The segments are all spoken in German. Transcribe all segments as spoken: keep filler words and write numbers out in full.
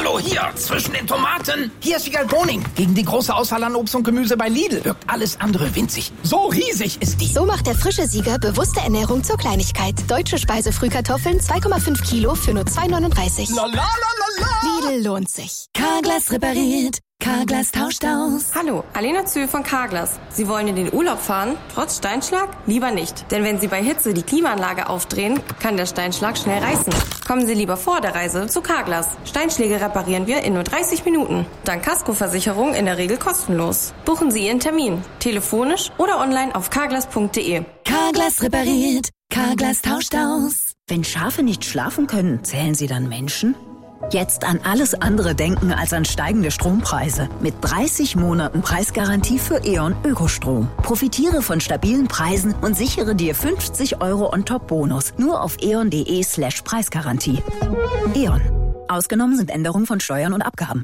Hallo, hier, zwischen den Tomaten. Hier ist Wiegald Boning. Gegen die große Auswahl an Obst und Gemüse bei Lidl wirkt alles andere winzig. So riesig ist die. So macht der frische Sieger bewusste Ernährung zur Kleinigkeit. Deutsche Speisefrühkartoffeln zwei Komma fünf Kilo für nur zwei neununddreißig. La la la la la. Lidl lohnt sich. Carglass repariert. Carglass tauscht aus. Hallo, Alena Zühl von Carglass. Sie wollen in den Urlaub fahren, trotz Steinschlag? Lieber nicht. Denn wenn Sie bei Hitze die Klimaanlage aufdrehen, kann der Steinschlag schnell reißen. Kommen Sie lieber vor der Reise zu Carglass. Steinschläge reparieren wir in nur dreißig Minuten. Dank Kaskoversicherung in der Regel kostenlos. Buchen Sie Ihren Termin. Telefonisch oder online auf carglass punkt de. Carglass repariert. Carglass tauscht aus. Wenn Schafe nicht schlafen können, zählen sie dann Menschen? Jetzt an alles andere denken als an steigende Strompreise. Mit dreißig Monaten Preisgarantie für E.ON Ökostrom. Profitiere von stabilen Preisen und sichere dir fünfzig Euro On-Top-Bonus. Nur auf eon.de slash Preisgarantie. E.ON. Ausgenommen sind Änderungen von Steuern und Abgaben.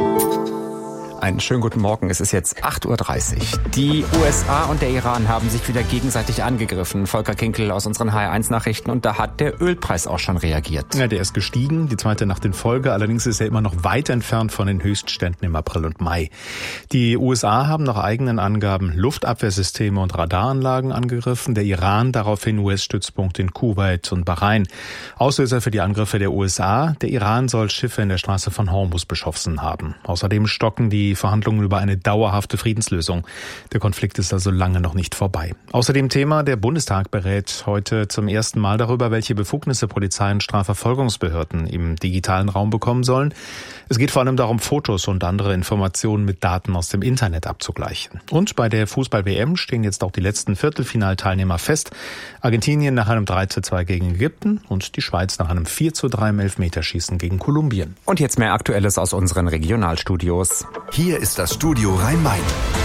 Einen schönen guten Morgen, es ist jetzt acht Uhr dreißig. Die U S A und der Iran haben sich wieder gegenseitig angegriffen. Volker Kinkel aus unseren H R eins Nachrichten. Und da hat der Ölpreis auch schon reagiert. Ja, der ist gestiegen, die zweite Nacht in Folge. Allerdings ist er immer noch weit entfernt von den Höchstständen im April und Mai. Die U S A haben nach eigenen Angaben Luftabwehrsysteme und Radaranlagen angegriffen. Der Iran daraufhin U S-Stützpunkte in Kuwait und Bahrain. Auslöser für die Angriffe der U S A: Der Iran soll Schiffe in der Straße von Hormuz beschossen haben. Außerdem stocken die Verhandlungen über eine dauerhafte Friedenslösung. Der Konflikt ist also lange noch nicht vorbei. Außerdem Thema: Der Bundestag berät heute zum ersten Mal darüber, welche Befugnisse Polizei und Strafverfolgungsbehörden im digitalen Raum bekommen sollen. Es geht vor allem darum, Fotos und andere Informationen mit Daten aus dem Internet abzugleichen. Und bei der Fußball-W M stehen jetzt auch die letzten Viertelfinalteilnehmer fest. Argentinien nach einem drei zu zwei gegen Ägypten und die Schweiz nach einem vier zu drei im Elfmeterschießen gegen Kolumbien. Und jetzt mehr Aktuelles aus unseren Regionalstudios. Hier ist das Studio Rhein-Main.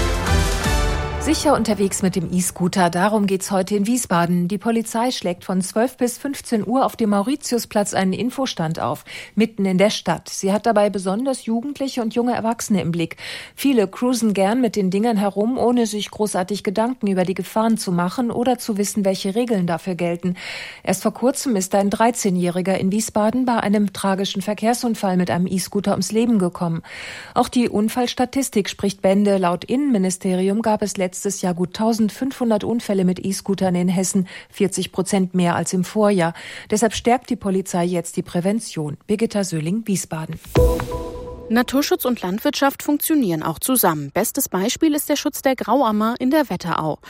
Sicher unterwegs mit dem E-Scooter, darum geht's heute in Wiesbaden. Die Polizei schlägt von zwölf bis fünfzehn Uhr auf dem Mauritiusplatz einen Infostand auf, mitten in der Stadt. Sie hat dabei besonders Jugendliche und junge Erwachsene im Blick. Viele cruisen gern mit den Dingern herum, ohne sich großartig Gedanken über die Gefahren zu machen oder zu wissen, welche Regeln dafür gelten. Erst vor kurzem ist ein dreizehnjähriger in Wiesbaden bei einem tragischen Verkehrsunfall mit einem E-Scooter ums Leben gekommen. Auch die Unfallstatistik spricht Bände. Laut Innenministerium gab es letztes Letztes Jahr gut eintausendfünfhundert Unfälle mit E-Scootern in Hessen, vierzig Prozent mehr als im Vorjahr. Deshalb stärkt die Polizei jetzt die Prävention. Birgitta Söhling, Wiesbaden. Naturschutz und Landwirtschaft funktionieren auch zusammen. Bestes Beispiel ist der Schutz der Grauammer in der Wetterau.